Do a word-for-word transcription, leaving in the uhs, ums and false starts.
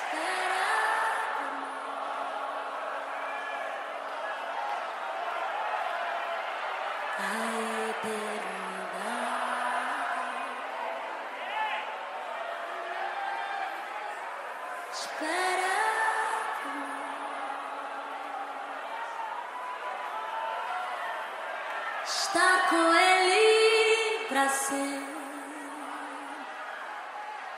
A eternidade espera por nós. Estar com ele para sempre.